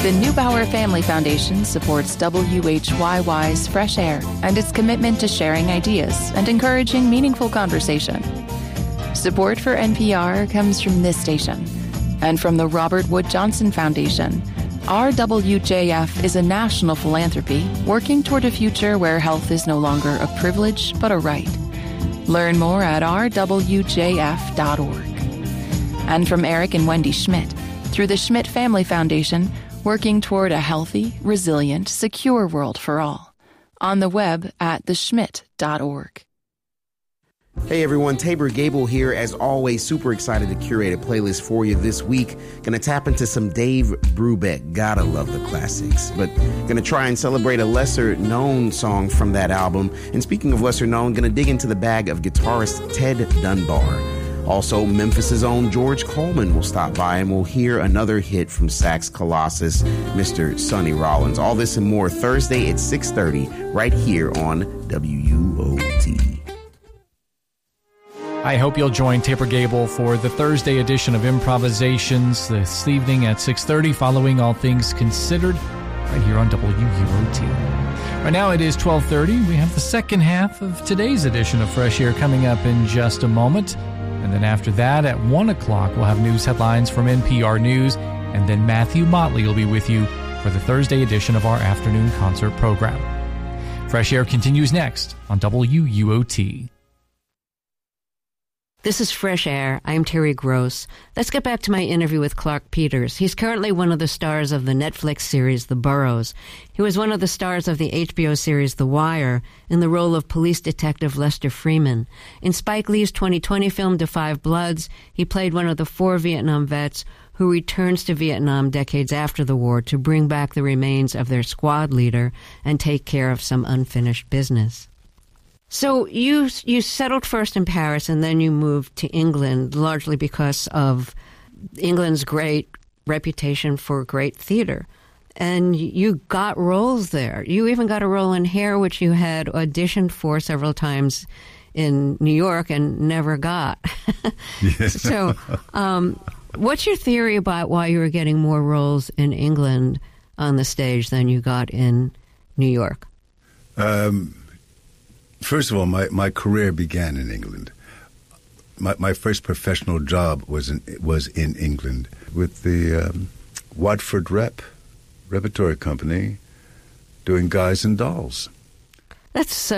The Neubauer Family Foundation supports WHYY's Fresh Air and its commitment to sharing ideas and encouraging meaningful conversation. Support for NPR comes from this station and from the Robert Wood Johnson Foundation. RWJF is a national philanthropy working toward a future where health is no longer a privilege but a right. Learn more at rwjf.org. And from Eric and Wendy Schmidt through the Schmidt Family Foundation, working toward a healthy, resilient, secure world for all. On the web at theschmidt.org. Hey everyone, Tabor Gable here. As always, super excited to curate a playlist for you this week. Gonna tap into some Dave Brubeck, gotta love the classics. But gonna try and celebrate a lesser-known song from that album. And speaking of lesser-known, gonna dig into the bag of guitarist Ted Dunbar. Also, Memphis' own George Coleman will stop by and we'll hear another hit from sax colossus, Mr. Sonny Rollins. All this and more Thursday at 6:30 right here on WUOT. I hope you'll join Tabor Gable for the Thursday edition of Improvisations this evening at 6:30 following All Things Considered right here on WUOT. Right now it is 12:30. We have the second half of today's edition of Fresh Air coming up in just a moment. And then after that, at 1 o'clock, we'll have news headlines from NPR News. And then Matthew Motley will be with you for the Thursday edition of our afternoon concert program. Fresh Air continues next on WUOT. This is Fresh Air. I'm Terry Gross. Let's get back to my interview with Clark Peters. He's currently one of the stars of the Netflix series The Burrows. He was one of the stars of the HBO series The Wire in the role of police detective Lester Freeman. In Spike Lee's 2020 film Da 5 Bloods, he played one of the 4 Vietnam vets who returns to Vietnam decades after the war to bring back the remains of their squad leader and take care of some unfinished business. So you settled first in Paris and then you moved to England, largely because of England's great reputation for great theater. And you got roles there. You even got a role in Hair, which you had auditioned for several times in New York and never got. Yeah. So what's your theory about why you were getting more roles in England on the stage than you got in New York? First of all, my career began in England. My first professional job was in England with the Watford Repertory Company doing Guys and Dolls. That's